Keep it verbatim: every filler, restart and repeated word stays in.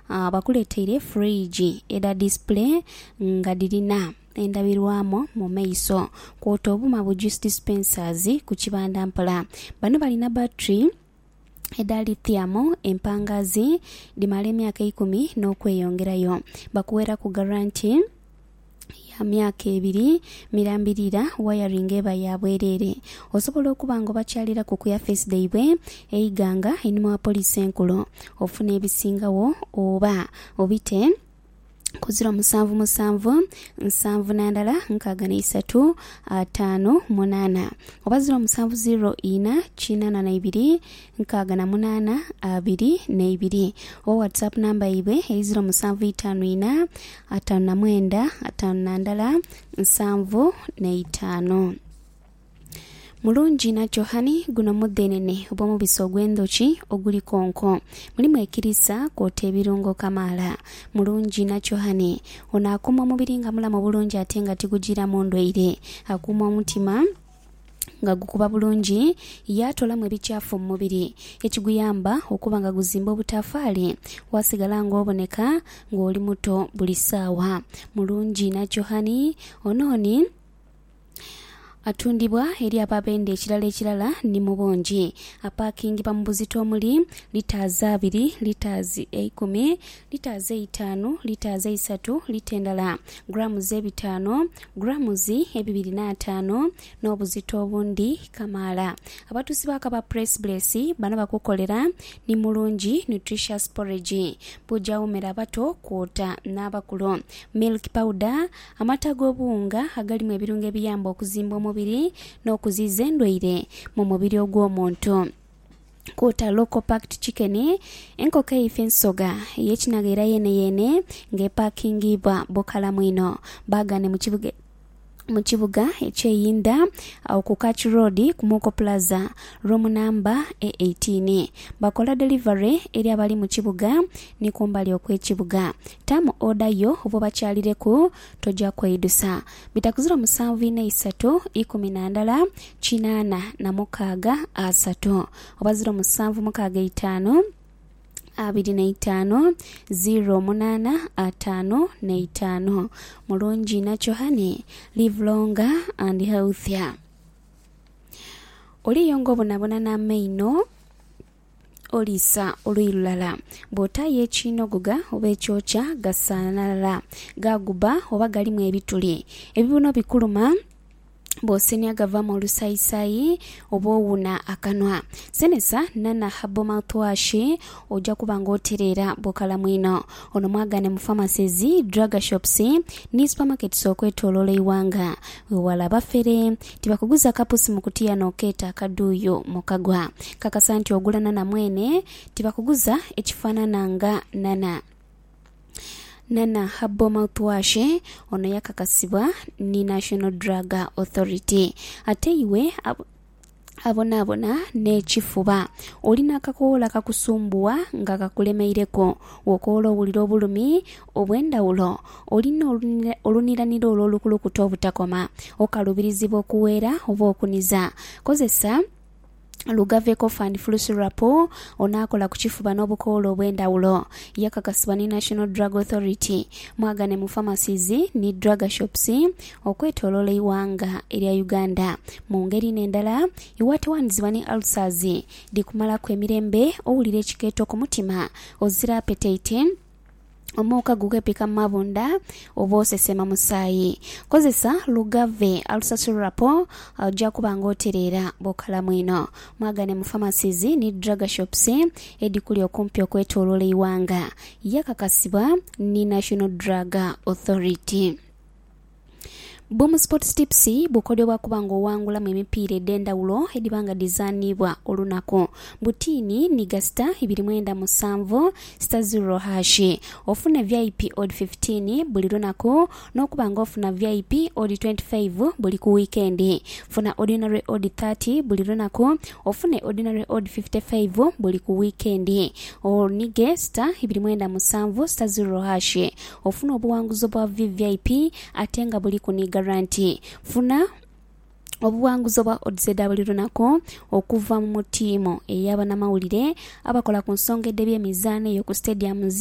uh, bakuleteire fridge eda display nga dirina endabirwamo mu maiso kwota obuma bu juice dispensers ku kibanda mpala. Bano balina battery eda lithium empangazi dimala emyaka ikumi n'okweyongerayo. Bakuwera ku guarantee ya myaka ebiri mirambirira wiring eba ya bwerere. Osobola okuba ngo bakyalira ku kuya face day bwe eiganga enimu wa police enkulu ofuna ebisingawo oba obite ku ziro musanvu musanvu nsanvu nandala nkaga n'isatu ataano munana oba ziro musanvu ziro ina kinana na ibiri nkaga na munana abiri na ibiri o WhatsApp namba ibe ziro musanvu itaano ina ataano na mwenda ataano nandala nsanvu na itaano. Mulungi na Johani guno mudenene oba mubiso gw'endoki oguli konko mulimu ekirisa kwota ebirungo kamala. Mulungi na Johani ono akuma omubiri nga mulamu bulungi ate nga tigugira mu ndwaire. Akuma omutima nga gukuba bulungi yatolamu ebikyafu mu mubiri ekiguyamba okuba nga guzimba obutafaali wasigala nga oboneka ng'oli muto buli ssaawa. Mulungi na Johani onooni atundibwa eri ababende ekirala ekirala ni mubonji. Apakingibwa mu buzito omuli litaazi abiri litaazi ekumi litaazi eitaano litaazi eisatu lita endala grams ebitaano grams ebibiri n'ataano n'obuzito obundi kamaala. Abatusi bakaba press brace bana bakukolera ni mulungi nutritious porridge buja umera abato kwota n'abakulu. Milk powder amata g'obuwunga agalimu ebirungo ebiyamba okuzimba omubiri n'okuziza endwaire mu mubiri ogw'omuntu. Kwota local packed chicken enkoko eife ensoga yekinaga yene yene ng'epakingibwa bokala mwino bagane mu kibuga mu kibuga ekyeyinda ku Catch Road ku Moko Plaza room number eighteen. Bakola delivery eri abali mu kibuga ni kumbali okw'ekibuga. Tamu order yo obo bakyalire ku toja kwedusa bitakuzira musanvu ina isatu ikumi na ndala kinana na mukaga asatu oba ziro musanvu mukaga itaano abiri na itaano ziro munana ataano na itaano. Mulungi na Johani live longer and healthier. Oli yongo bonabona na meino olisa oluyulala bota yechino guga oba ekyocha gasanala gaguba oba galimu ebituli ebibuno bikuluma bosenia gava mu lusaisayi oba owuna akanwa. Senesa nana habo mouthwash oja kuba ng'oterera bokala mwino. Ono mwagane mu pharmacies, drug shops ni supermarkets okwetoloola iwanga. Wewala bafere tibakuguza kapusi mu kutiya n'okeeta akaduuyo mu kagwa. Kakasa nti ogula nana mwene tibakuguza ekifaanana nga nana. Nana habo mouthwash ono yakakasibwa ni National Drug Authority. Ate iwe ab abona abona n'ekifuba olina akakoola kakusumbuwa nga kakulemeireko wokoola owulira obulumi obw'endawulo olina oluniraniro olw'olukulukuta obutakoma okalubirizibwa okuweera oba okuniza kozesa Lugave Cough Flu Syrup onakola kuchifuba n'obukoola obw'endawulo yakakasibwa ni National Drug Authority. Mwagane mu pharmacies ni drug shops okwetoloola iwanga erya Uganda. Mu ngeri n'endala iwatawanizibwa ni ulcers dikumala kw'emirembe owulira ekikeeto ku mutima ozira appetite omuka gugepika mabunda obosesema musayi kozesa Lugave Ulcer Syrup ojja kuba ng'oterera bokala mwino. Mwagane mu pharmacies ni drug shops edikuli okumpi okwetoloola iwanga yakakasibwa ni National Drug Authority. Boom Sports Tips bukodebwa kubango wangula mu emipiira ed'endawulo edibanga designibwa olunaku. Butini ni gasta ibiri mwenda musanvu star zero hash. Ofuna V I P odd fifteen buli lunaku n'okubanga ofuna V I P odd twenty-five buli ku weekend. Funa ordinary odd thirty buli lunaku, ofune ordinary odd fifty-five buli ku weekend. Onige star ibiri mwenda musanvu star zero hash. Ofuna obuwanguzo bwa V I P atenga buli kuniga guarantee. Funa obuwanguzo bwa odds buli lunaku okuva mu tiimu ey'abanamawulire abakola ku nsonga eddebya emizaano eyo ku stadium